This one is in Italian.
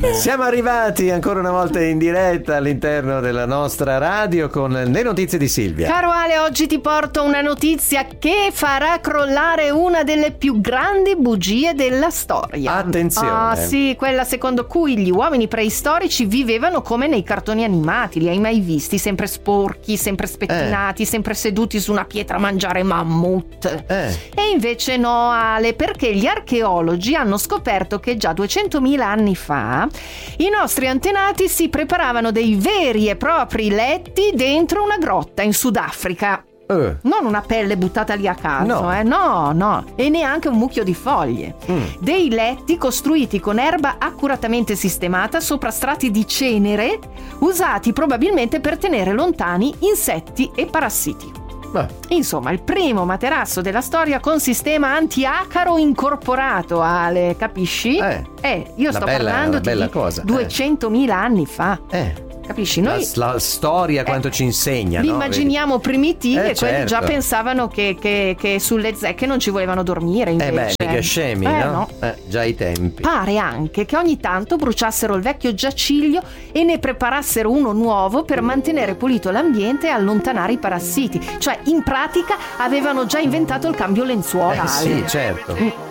Siamo arrivati ancora una volta in diretta all'interno della nostra radio con le notizie di Silvia. Caro Ale, oggi ti porto una notizia che farà crollare una delle più grandi bugie della storia. Attenzione. Ah sì, quella secondo cui gli uomini preistorici vivevano come nei cartoni animati. Li hai mai visti? Sempre sporchi, sempre spettinati, sempre seduti su una pietra a mangiare mammut. E invece no, Ale, perché gli archeologi hanno scoperto che già 200.000 anni fa i nostri antenati si preparavano dei veri e propri letti dentro una grotta in Sudafrica. Non una pelle buttata lì a caso, no, e neanche un mucchio di foglie. Dei letti costruiti con erba accuratamente sistemata sopra strati di cenere, usati probabilmente per tenere lontani insetti e parassiti. Insomma, il primo materasso della storia con sistema antiacaro incorporato, Ale, capisci? Io sto parlando di 200.000 anni fa. Capisci? Noi la storia quanto ci insegna, li no? immaginiamo primitivi e quelli già certo. pensavano che sulle zecche non ci volevano dormire invece. Mica scemi, no? Già ai tempi. Pare anche che ogni tanto bruciassero il vecchio giaciglio e ne preparassero uno nuovo per mantenere pulito l'ambiente e allontanare i parassiti. Cioè, in pratica avevano già inventato il cambio lenzuola. Sì, certo.